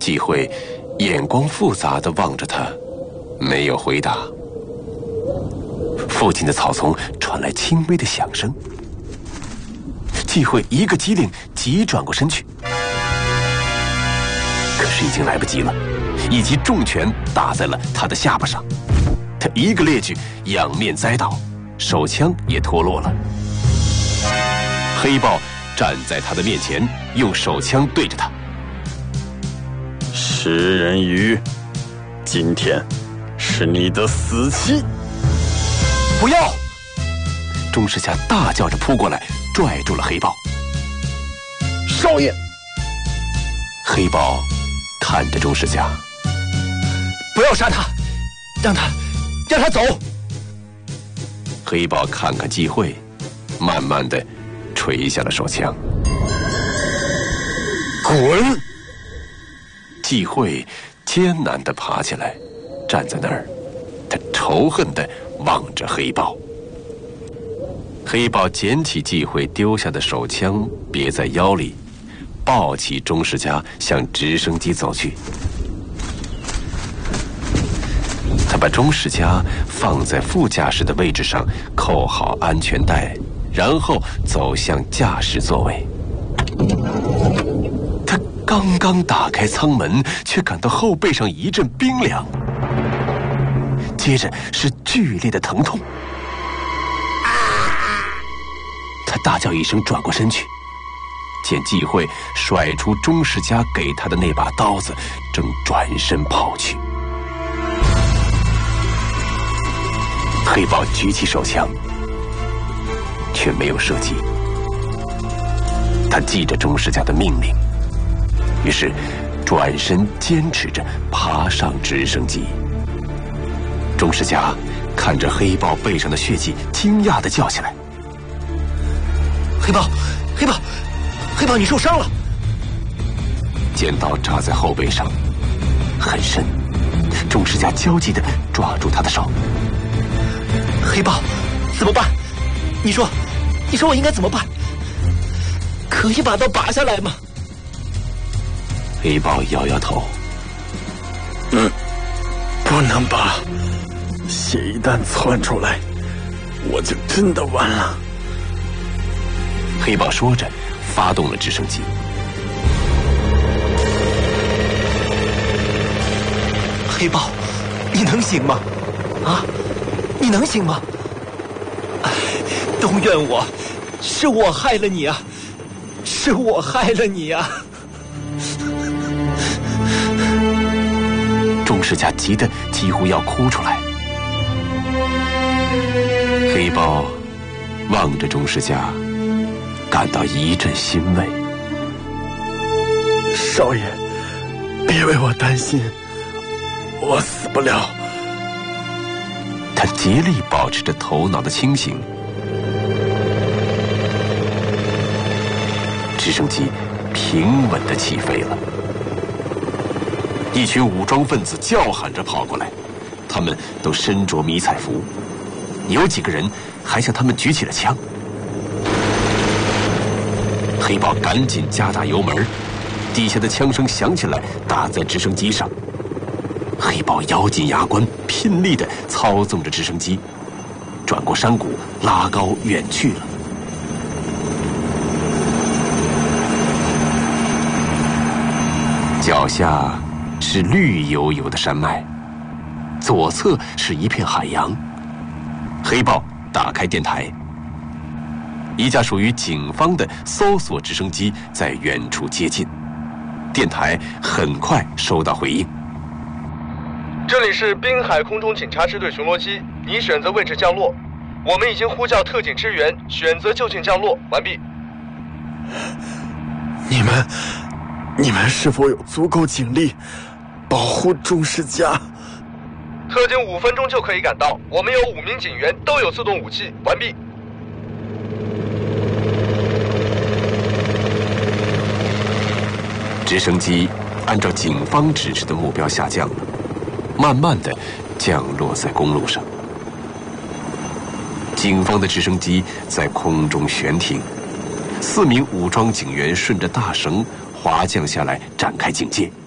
纪慧眼光复杂地望着他，没有回答。附近的草丛传来轻微的响声，纪慧一个机灵，急转过身去，可是已经来不及了，一记重拳打在了他的下巴上，他一个趔举，仰面栽倒，手枪也脱落了。黑豹站在他的面前，用手枪对着他。 食人鱼，今天是你的死期！ 不要！钟世家大叫着扑过来，拽住了黑豹。 少爷！ 黑豹看着钟世家， 不要杀他，让他走。 黑豹看看纪慧，慢慢的垂下了手枪。 滚！ 纪慧艰难地爬起来，站在那儿，他仇恨地望着黑豹。黑豹捡起纪慧丢下的手枪，别在腰里，抱起钟世家向直升机走去。他把钟世家放在副驾驶的位置上，扣好安全带，然后走向驾驶座位。他刚刚打开舱门，却感到后背上一阵冰凉，接着是剧烈的疼痛。他大叫一声，转过身去，见纪慧甩出钟世家给他的那把刀子，正转身跑去。黑豹举起手枪，却没有射击。他记着钟世家的命令，于是转身坚持着爬上直升机。钟世家看着黑豹背上的血迹，惊讶地叫起来：“ 黑豹，黑豹，黑豹，你受伤了！” 尖刀扎在后背上，很深。钟世家焦急地抓住他的手。 黑豹，怎么办？你说我应该怎么办？可以把刀拔下来吗？ 黑豹摇摇头。 不能拔，血一旦窜出来，我就真的完了。 黑豹说着，发动了直升机。 黑豹，你能行吗？啊，你能行吗？都怨我，是我害了你啊！是我害了你啊！ 钟世家急得几乎要哭出来。黑豹望着钟世家，感到一阵欣慰。 少爷，别为我担心，我死不了。 他竭力保持着头脑的清醒。直升机平稳地起飞了。一群武装分子叫喊着跑过来，他们都身着迷彩服，有几个人还向他们举起了枪。黑豹赶紧加大油门，底下的枪声响起来，打在直升机上。黑豹咬紧牙关，拼力地操纵着直升机，转过山谷，拉高远去了。脚下是绿油油的山脉，左侧是一片海洋。黑豹打开电台，一架属于警方的搜索直升机在远处接近。电台很快收到回应： 这里是滨海空中警察支队巡逻机，你选择位置降落。我们已经呼叫特警支援，选择就近降落完毕。 你们是否有足够警力保护钟世家？ 特警5分钟就可以赶到，我们有5名警员，都有自动武器，完毕。 直升机按照警方指示的目标下降了，慢慢地降落在公路上。警方的直升机在空中悬停，4名武装警员顺着大绳滑降下来，展开警戒。